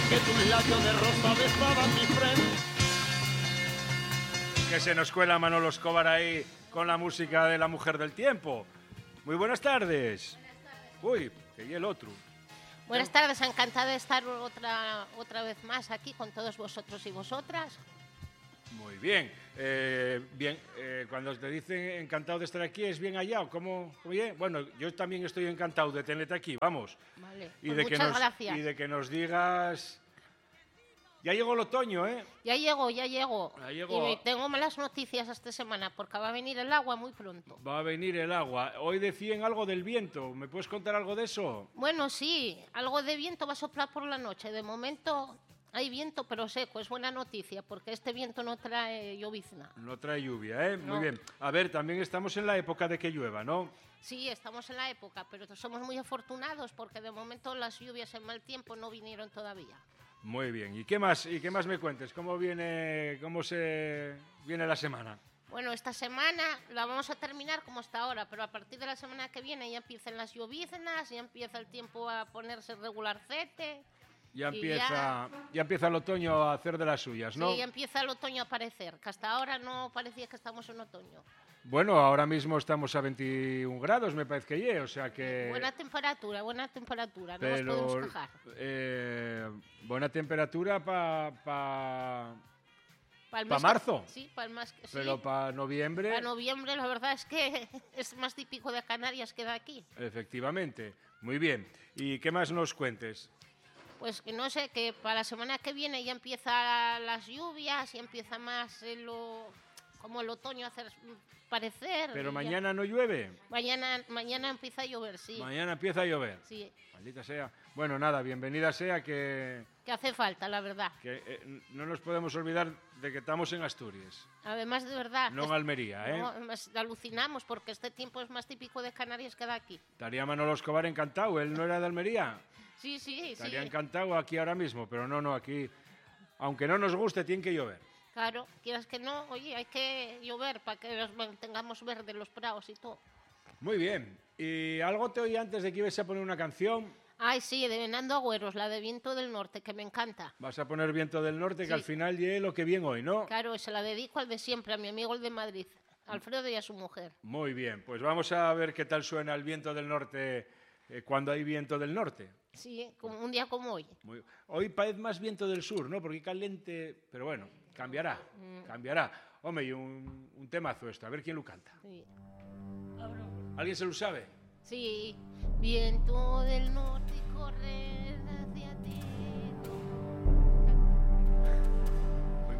que tus labios de rosa besaban mi frente. Que se nos cuela Manolo Escobar ahí con la música de La Mujer del Tiempo. Muy buenas tardes. Uy, que y el otro. Buenas tardes, encantada de estar otra vez más aquí con todos vosotros y vosotras. Muy bien. Cuando te dicen encantado de estar aquí, ¿es bien allá o cómo? Bien? Bueno, yo también estoy encantado de tenerte aquí, vamos. Vale, Y pues de muchas gracias. Y de que nos digas... Ya llegó el otoño, ¿eh? Ya llego. Ya llegó. Y tengo malas noticias esta semana porque va a venir el agua muy pronto. Va a venir el agua. Hoy decían algo del viento. ¿Me puedes contar algo de eso? Bueno, sí, algo de viento va a soplar por la noche. De momento hay viento, pero seco. Es buena noticia porque este viento no trae llovizna. No trae lluvia, ¿eh? No. Muy bien. A ver, también estamos en la época de que llueva, ¿no? Sí, estamos en la época, pero somos muy afortunados porque de momento las lluvias en mal tiempo no vinieron todavía. Muy bien. ¿Y qué más me cuentes? ¿Cómo viene la semana? Bueno, esta semana la vamos a terminar como hasta ahora, pero a partir de la semana que viene ya empiezan las lloviznas, ya empieza el tiempo a ponerse regularcete. Ya empieza el otoño a hacer de las suyas, ¿no? Sí, ya empieza el otoño a aparecer, que hasta ahora no parecía que estamos en otoño. Bueno, ahora mismo estamos a 21 grados, me parece que o sea que... Buena temperatura, no nos podemos quejar. Buena temperatura para Pa marzo. Sí, para el más que sí. Pero para noviembre... Para noviembre la verdad es que es más típico de Canarias que de aquí. Efectivamente, muy bien. ¿Y qué más nos cuentes? Pues que no sé, que para la semana que viene ya empiezan las lluvias, ya empieza más como el otoño a hacer parecer. ¿Pero mañana no llueve? Mañana empieza a llover, sí. Mañana empieza a llover. Sí. Maldita sea. Bueno, nada, bienvenida sea que hace falta, la verdad. Que no nos podemos olvidar de que estamos en Asturias. Además, de verdad. No en Almería, ¿eh? No, alucinamos porque este tiempo es más típico de Canarias que de aquí. Estaría Manolo Escobar encantado, él no era de Almería. Sí. Estaría encantado aquí ahora mismo, pero no, aquí, aunque no nos guste, tiene que llover. Claro, quieras que no, oye, hay que llover para que los mantengamos verdes los prados y todo. Muy bien. ¿Y algo te oí antes de que ibas a poner una canción? Ay, sí, de Venando Agüeros, la de Viento del Norte, que me encanta. Vas a poner Viento del Norte, sí. Que al final llegue lo que viene hoy, ¿no? Claro, se la dedico al de siempre, a mi amigo el de Madrid, Alfredo, y a su mujer. Muy bien, pues vamos a ver qué tal suena el Viento del Norte cuando hay viento del norte. Sí, como un día como hoy. Hoy parece más viento del sur, ¿no? Porque caliente, pero bueno, cambiará. Hombre, y un temazo esto, a ver quién lo canta. Sí. ¿Alguien se lo sabe? Sí. Viento del norte corre